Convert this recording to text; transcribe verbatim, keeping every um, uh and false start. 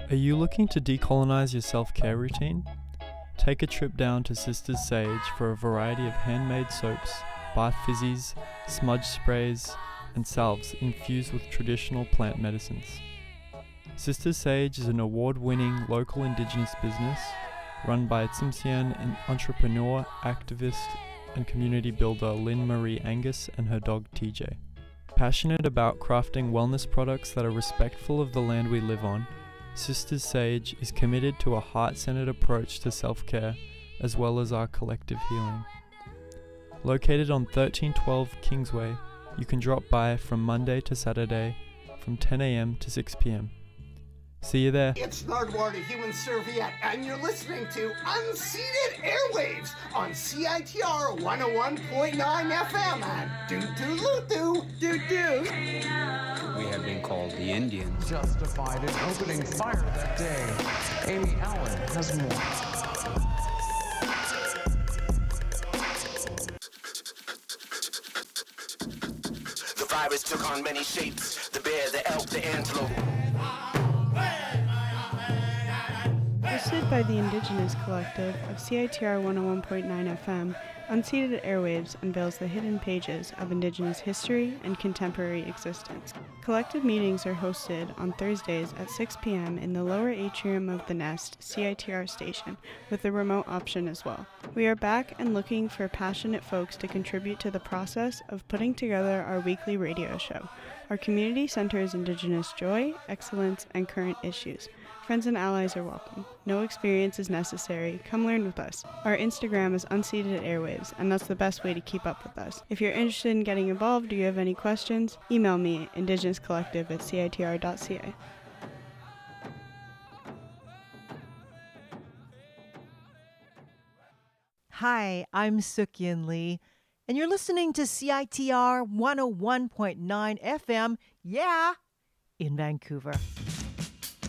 Are you looking to decolonize your self-care routine? Take a trip down to Sisters Sage for a variety of handmade soaps, bath fizzies, smudge sprays, and salves infused with traditional plant medicines. Sisters Sage is an award-winning local Indigenous business run by Tsimshian and entrepreneur, activist, and community builder Lynn Marie Angus and her dog T J. Passionate about crafting wellness products that are respectful of the land we live on, Sisters Sage is committed to a heart-centered approach to self-care as well as our collective healing. Located on thirteen twelve Kingsway, you can drop by from Monday to Saturday from ten a.m. to six p.m. See you there. It's Nardwuar, the Human Serviette, and you're listening to Unceded Airwaves on C I T R one oh one point nine F M and doo-doo-loo-doo, doo-doo. We have been called the Indians. Justified in opening fire that day. Amy Allen has more. The virus took on many shapes. The bear, the elk, the antelope. Hosted by the Indigenous Collective of C I T R one oh one point nine F M, Unceded Airwaves unveils the hidden pages of Indigenous history and contemporary existence. Collective meetings are hosted on Thursdays at six p.m. in the lower atrium of the Nest C I T R station, with a remote option as well. We are back and looking for passionate folks to contribute to the process of putting together our weekly radio show. Our community centers Indigenous joy, excellence, and current issues. Friends and allies are welcome. No experience is necessary. Come learn with us. Our Instagram is Unceded Airwaves, and that's the best way to keep up with us. If you're interested in getting involved or you have any questions, email me, indigenouscollective at c i t r dot c a. Hi, I'm Sukyin Lee, and you're listening to C I T R one oh one point nine F M, yeah, in Vancouver.